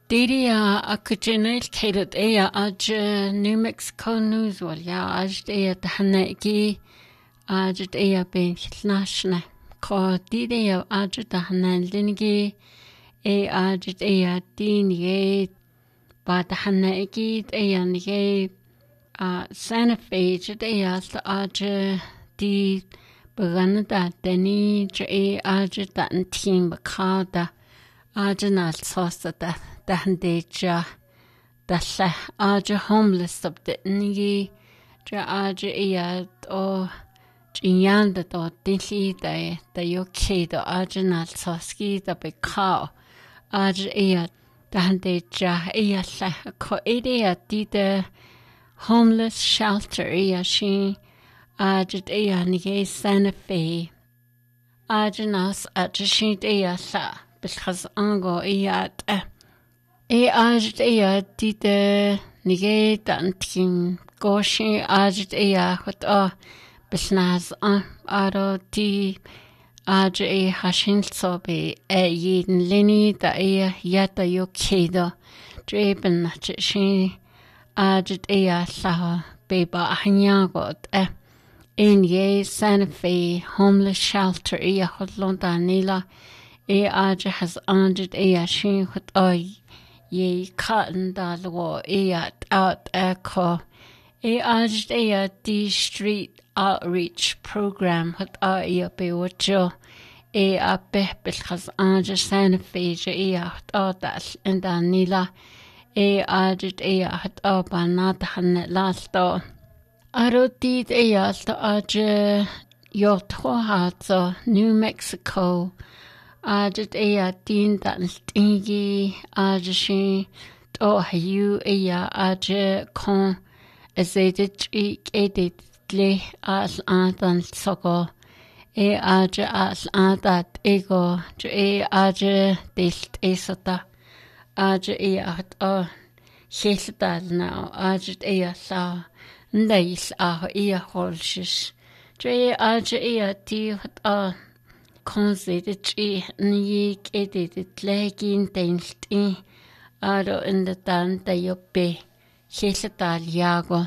Diria akuchinel kadet ea aj New Mexico News wal ya aj ea tahanegi aj ea ben hilnashna ko diria aj tahanan lingi aj ea dinige ba tahanegi ea nige Santa Fe ea aj di beganada deni aj tan team bakada Ajinal sosada dahandeja dalla aja homeless of the nigi ja aja iya o jinyanda do dinli da yoke do ajinal soski da bekao aja iya dahandeja iya la ko iya di the homeless shelter iya shi aja iya nigi Santa Fe ajinas aja shi iya la بالخز أنغو إياد أجد إياد ديدا نجيد أنتين قوشي أجد إياد خد بالناز أرو دي أجد إياد هاشين صوبي يدن ليني دا إياد يادا يوكيدا جيبن نحجشي أجد إياد لها بيبا أحنياغود إن يه Santa Fe homeless shelter إياد خد لون دانيلا aja has anjed shin hut ye cotton dalwo out ko ajed the street outreach program hut be wacho abe bil has anja Santa Fe hut dal and danila ajed hut banat han lasto arodid aja yotho hat New Mexico Ajit ea din dan stingi ajishi to hayu ea aje kon ezedit edit le as antan soko aje as antat ego je aje delt esota aje ea hat hiltal now ajit ea sa ndais ea holshish je aje ea ti hat Considered ni edited legin dainty aro in the dan da yope hisatal yago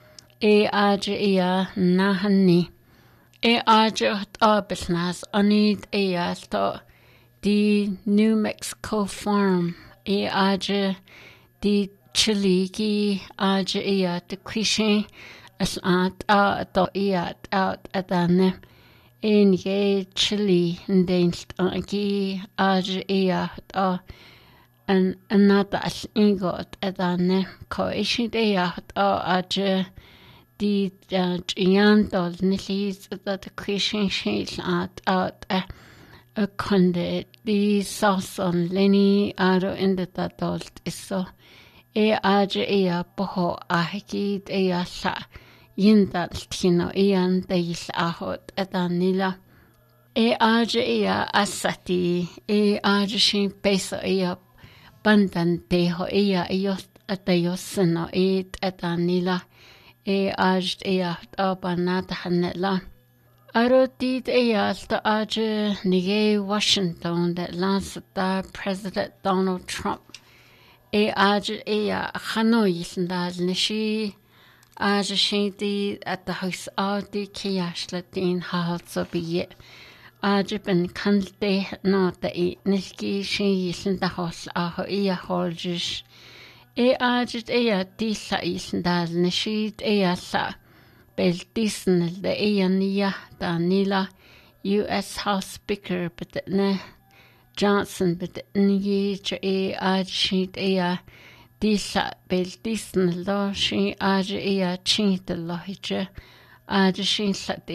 aja nahani aja abisnas anid to the New Mexico farm aja the chiligi aja the quiche as at to out adane in ye chili and dainst agi aja and another as ingot adane ko ishi aja the giantol nilis that the Christian shades out a conde the sauce on Lenny aro in the adult is so aja poho ahiki sa yindal tino ian deis ahot edanila aja asati aja shin peso bandan deho yos atayosno edanila aja abanat hanela arodid alta aja nige Washington that last President Donald Trump aja Hanoi sindal nishi aja shindi at the house the kiyashla din halso be aja ben kante no the niski shi sinda house holjish aja disa isndal nishid sa beltisn the niya danila US House Speaker but ne Johnson but ni aja shid disa beltisn lo shi aja chint lo hije aja shin sat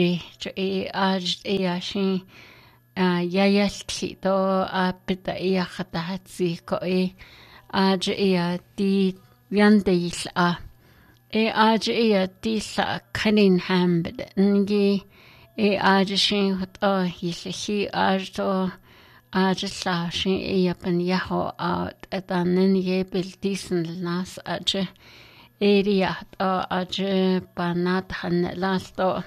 aja shin yayalti do apita khata hatsi ko aja di yandis aja di sa Cunningham but ngi aja shin hot hi aja aja sa shin pan yaho out etanen ye beltisen nas aja area aja banat han lasto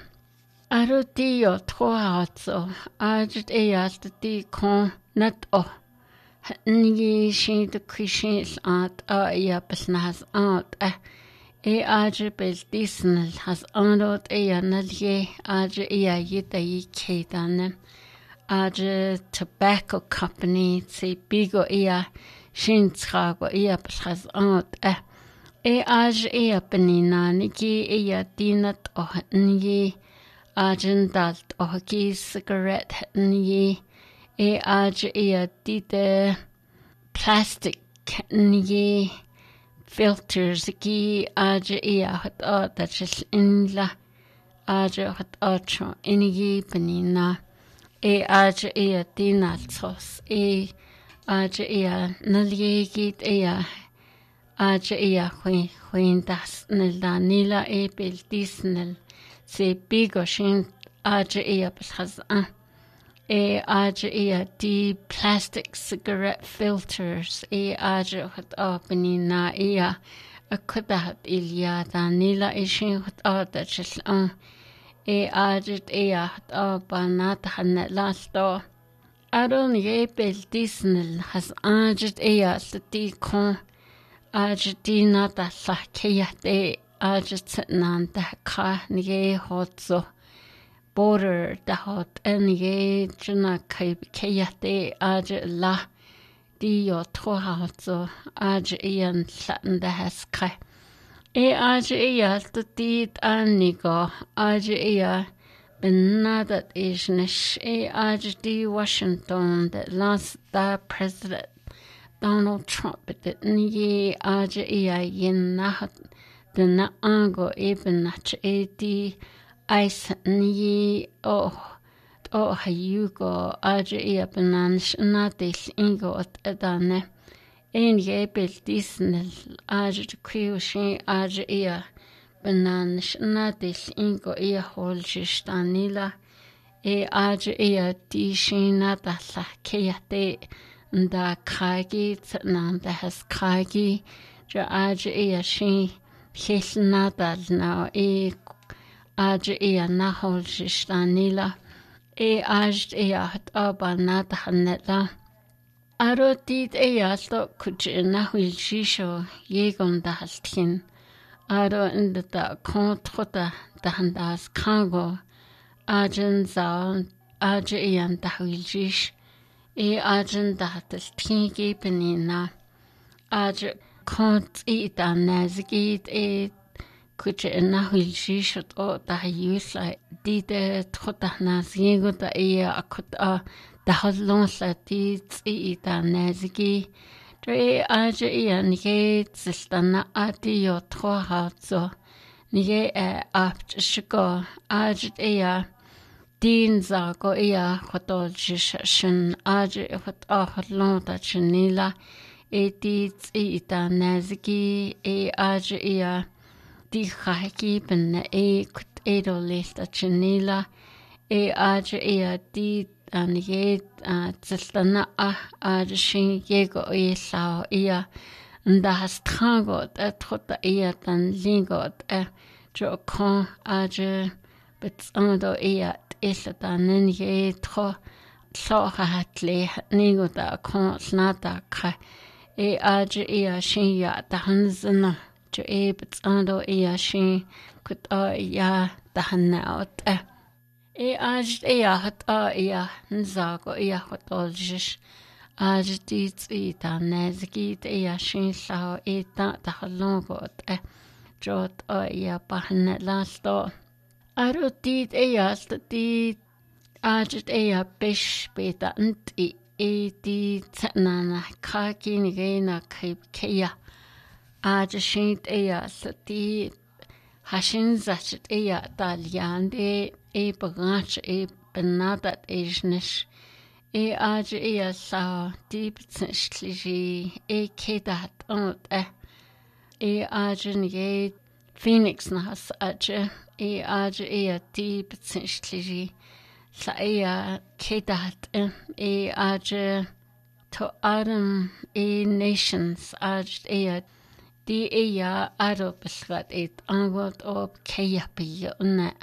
arudio tro so aja di kon nat Ngi shin the Christian art ya besnas art age bel disnel has anrot nalye age yita yikedan age tobacco company se bigo shin trago besnas art age penina niki dinat ngi agendalt ki cigarette ngi age dite plastic ngi filters ki age hat that in la age hat acho ngi penina age dinaltos age nalye git age when das nila bel disnel se bigo shin age has age the plastic cigarette filters age hat penina akudat ilya danila ishin hat that age hat banat han lasto aron bel disnel has age the con age dinata sakiyate age nan da ka nge hotso border the hot nge juna kayate age la di yo to hotso age satin da has ka age the dit anigo age benadat isnish age di Washington that last the president Donald Trump that nye age yin nahat the na ango nach di ice nye hayugo age benanish natis ingo at adane en bel disnel age kriushin age benanish natis ingo holjistanila age di shinata la kayate da kragi nan da has kragi ja age shin hisnadal na age na holjistanila age hat abanat hanela arotit sto kuchna hilshisho yegon da haltin aro in da kontrota da handas kango agen za age da hilshish agenda das tingi penina age kont da nazgit kuche na hilshishot da yusla dide trota nazgigo da akut da halonsa di da nazgi tre age nige zistana ati yo tro hatso nige apt shiko age din zago hotol shin age hot ahlon da chinila di da nazgi age di khaki ben kut edolis da chinila age di anige ziltana age shin yego sao nda has trangot trota dan lingot jo kon age betsando isatanen ye tro hatle nigo da kon snata ka age shin ya da hanzna jo betsando shin kut da hanaut age hat nzago hotoljish age di da nezgi shin sao da halongot jot bahne lasto arotit di age bish beta nti di tsanana kaki nigena kaya age shin di hashin zachet talyande bagach benadat isnish age sa deep tshlishi kedat ot age nige Phoenix nas age deep tshlishi sa kedat age to Adam nations age di arobsgat angot ob kayapi una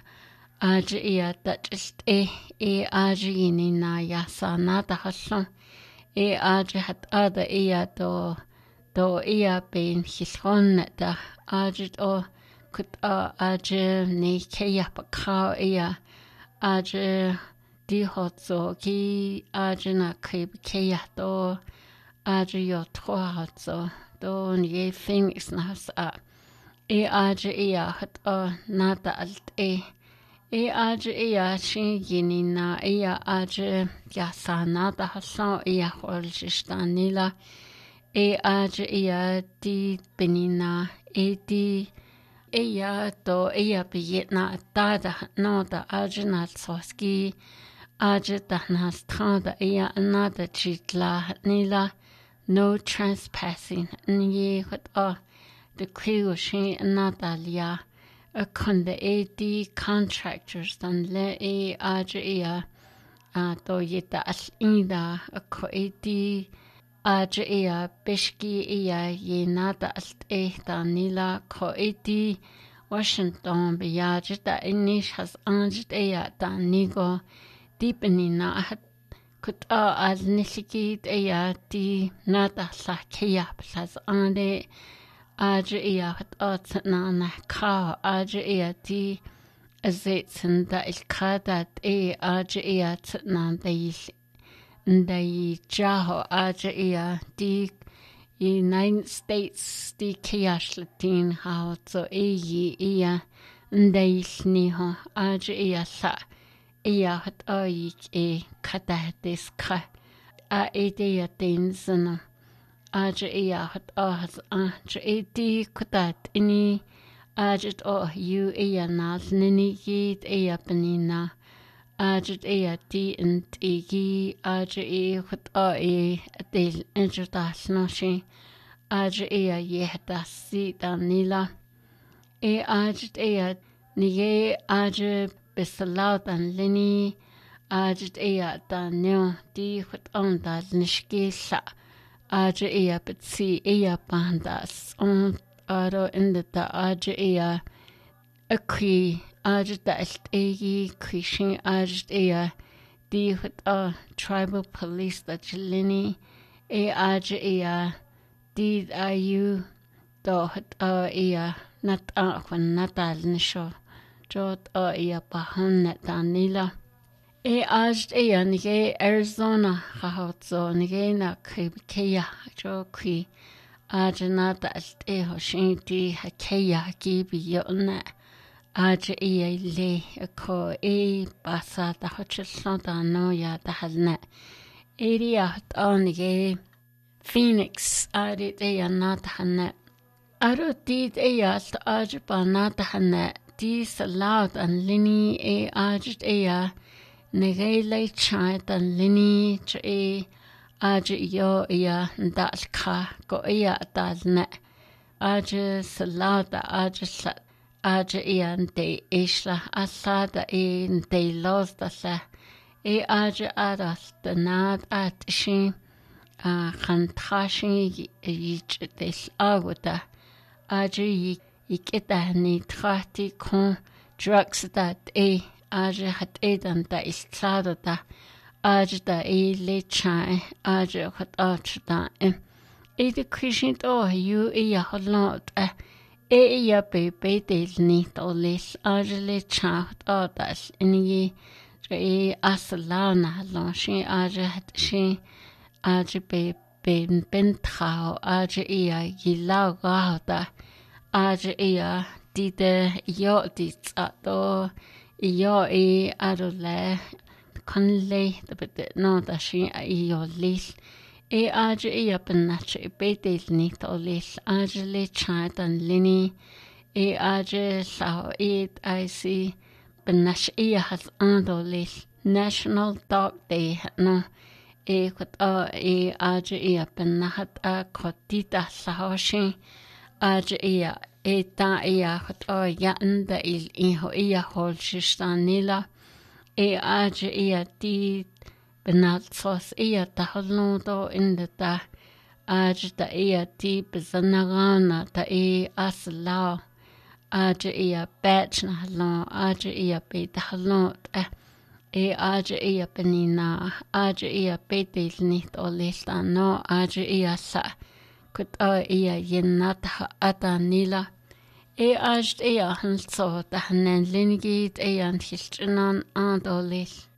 age that just age ni na yasa nada hasan hat ada do ben hislon da o kut ni keya pakha di hot so ki na keya do yo twa so do ni Phoenix na sa hat nada alt shin yini na ya sa nada hasan hol shistanila di benina di to biyetna da no da na soski da na da nada chitla nila no trespassing ni hot the crew shin natalia a kunde contractors dan le to yita inda a ko bishki ye nata danila ko Washington biyajita inish has danigo deepenina hat kut al nishiki di nata sakia plus ande hat na ka di azitsen da ilkadat tnan jaho di United States di kiash latin how so niho sa hat kata dis ka tinsen hat has di kutat ini you nas nini yid penina di and hut del international shi ye si danila ni besalat an lini danio di hut on da nishki sa betsi bandas on in the akri krishin di hut tribal police da chilini di ayu do hut nat natal nisho jot bahon danila nige Arizona so nige na keya jo kri nata hoshinti hakeya gibi yona le ko basa da hochson da no ya da halna area nige Phoenix nata hanna aro di nata hanna di salad an lini nige le chai dan lini yo dal ka go dal ne salada sat de isla asada de los da sa aras da nad shin khantashin yich des aguda ikita ni trati kon drugs that hat dan da islada da da le chai hat da the Christian you holot be del ni to lis le chat das in ye aslana lo shi hat shi be ben trao la ga da di de yo di to yo adole conle the no da shi yo lis benach bedel nicht alles le chat an lini sao IC benach has andolis National Dog Day no wat benahat kotita sahoshi ta wat yanda il inho hol shistanila di benalsos taholno in the da di bezanagana da asla batch na halon be taholno Aja penina, aja petilnit olilta no aja sa, kut yenata atanila. Ajt hanso tahanen linigit an hilchinan andolil.